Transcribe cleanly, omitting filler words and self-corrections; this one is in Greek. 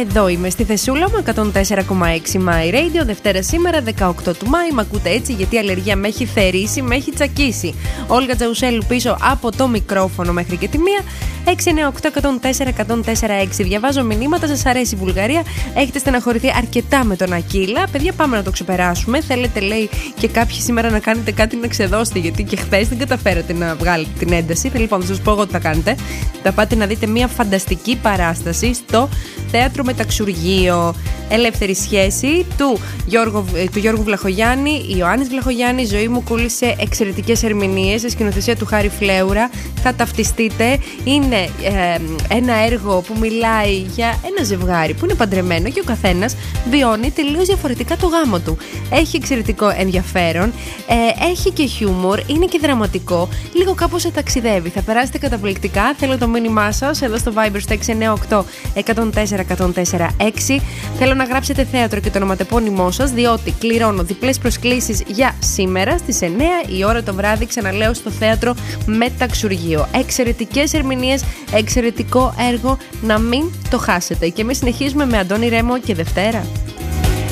Εδώ είμαι στη Θεσούλα μου, 104,6 My Radio. Δευτέρα σήμερα, 18 του Μάη. Μ' ακούτε έτσι γιατί η αλλεργία με έχει θερήσει, με έχει τσακίσει. Όλγα Τζαουσέλου πίσω από το μικρόφωνο μέχρι και τη μία. 698-104-104-6. Διαβάζω μηνύματα, σας αρέσει η Βουλγαρία. Έχετε στεναχωρηθεί αρκετά με τον Ακύλα. Παιδιά, πάμε να το ξεπεράσουμε. Θέλετε, λέει, και κάποιοι σήμερα να κάνετε κάτι να ξεδώσετε, γιατί και χθες δεν καταφέρατε να βγάλετε την ένταση. Λοιπόν, θα σας πω εγώ τι θα κάνετε. Θα πάτε να δείτε μια φανταστική παράσταση στο Θέατρο Μεταξουργείο. Ελεύθερη σχέση του Γιώργου Βλαχογιάννη, Ιωάννης Βλαχογιάννη. Η ζωή μου κόλλησε εξαιρετικές ερμηνείες σε σκηνοθεσία του Χάρη Φλέουρα. Θα ταυτιστείτε. Είναι ένα έργο που μιλάει για ένα ζευγάρι που είναι παντρεμένο και ο καθένας βιώνει τελείως διαφορετικά το γάμο του. Έχει εξαιρετικό ενδιαφέρον, έχει και χιούμορ, είναι και δραματικό, λίγο κάπως σε ταξιδεύει. Θα περάσετε καταπληκτικά. Θέλω το μήνυμά σας εδώ στο Viber στο 698-104-104-6. Θέλω να γράψετε θέατρο και το ονοματεπώνυμό σας, διότι κληρώνω διπλές προσκλήσεις για σήμερα στις 9 η ώρα το βράδυ. Ξαναλέω, στο Θέατρο Μεταξουργείο. Εξαιρετικές ερμηνείες, εξαιρετικό έργο, να μην το χάσετε. Και εμείς συνεχίζουμε με Αντώνη Ρέμο και Δευτέρα.